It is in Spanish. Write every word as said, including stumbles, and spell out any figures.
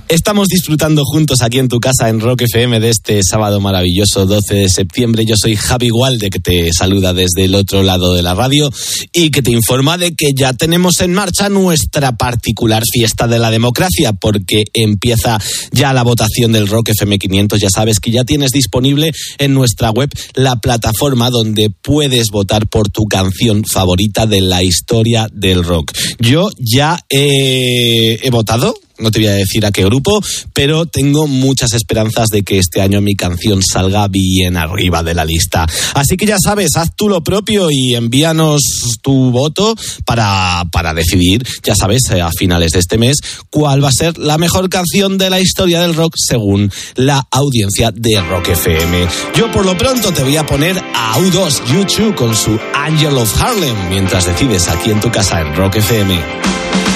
Estamos disfrutando juntos aquí en tu casa en Rock F M de este sábado maravilloso doce de septiembre. Yo soy Javi Gualde, que te saluda desde el otro lado de la radio y que te informa de que ya tenemos en marcha nuestra particular fiesta de la democracia, porque empieza ya la votación del Rock F M quinientos. Ya sabes que ya tienes disponible en nuestra web la plataforma donde puedes votar por tu canción favorita de la historia del rock. Yo ya he, he votado. No te voy a decir a qué grupo, pero tengo muchas esperanzas de que este año mi canción salga bien arriba de la lista. Así que ya sabes, haz tú lo propio y envíanos tu voto para, para decidir, ya sabes, a finales de este mes, cuál va a ser la mejor canción de la historia del rock según la audiencia de Rock F M. Yo por lo pronto te voy a poner a U dos, U dos con su Angel of Harlem, mientras decides aquí en tu casa en Rock F M.